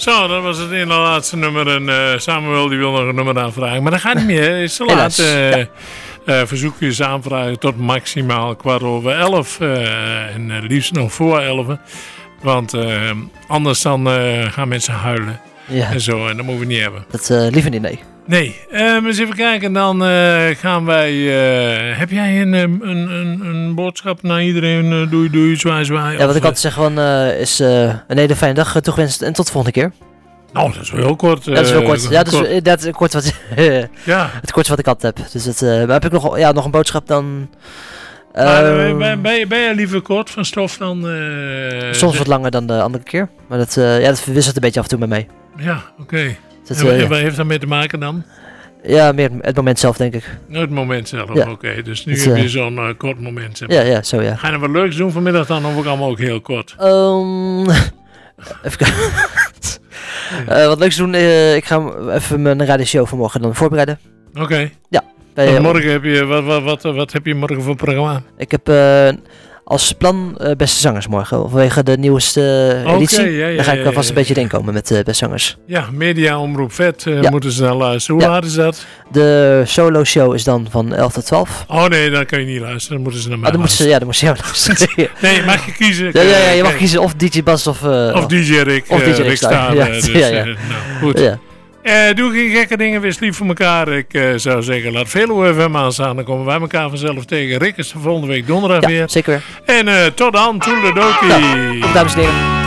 Zo, dat was het ene laatste nummer. En Samuel die wil nog een nummer aanvragen. Maar dat gaat niet meer. Het is te laat. Verzoekjes aanvragen tot maximaal 11:15. En liefst nog voor 11. Want anders dan gaan mensen huilen. Ja. En zo. En dat moeten we niet hebben. Dat liever niet, nee. Nee. Eens even kijken. Dan gaan wij... heb jij een boodschap naar iedereen? Doei, zwaai. Ja, wat ik altijd zeg is een hele fijne dag toegewenst. En tot de volgende keer. Nou, dat is wel heel kort. Dat is wel kort. Ja, dat is inderdaad kort wat, het kortste wat ik altijd heb. Dus maar heb ik nog een boodschap dan... Ben je liever kort van stof dan... soms wat langer dan de andere keer. Maar dat wisselt een beetje af en toe met mij. Ja, oké. En wat heeft dat mee te maken dan? Ja, meer het moment zelf, denk ik. Het moment zelf, ja. Oké. Dus nu heb je zo'n kort moment. Zeg maar. Ja, zo ja. Ga je nog wat leuks doen vanmiddag dan? Of ook allemaal ook heel kort? Even kijken. Wat leuks doen. Ik ga even mijn radioshow van morgen dan voorbereiden. Oké. Ja. Morgen heb je... Wat heb je morgen voor programma? Ik heb als plan Beste Zangers morgen. Vanwege de nieuwste editie. Dan ga ik vast een beetje inkomen met Beste Zangers. Ja, Media Omroep Vet. Moeten ze dan luisteren. Hoe laat is dat? De solo show is dan van 11 tot 12. Oh nee, dan kan je niet luisteren. Dan moeten ze naar mij dan moeten ze jou luisteren. Nee, mag je kiezen? Ja, je mag kiezen of DJ Bas of DJ Rick. Of DJ Rick Staan. Nou, goed. Ja. Doe geen gekke dingen, wees lief voor elkaar. Ik zou zeggen, laat Veluwe FM aanstaan. Dan komen wij elkaar vanzelf tegen. Rick is de volgende week donderdag weer. Zeker. En tot dan, toedeledokie. Dames en heren.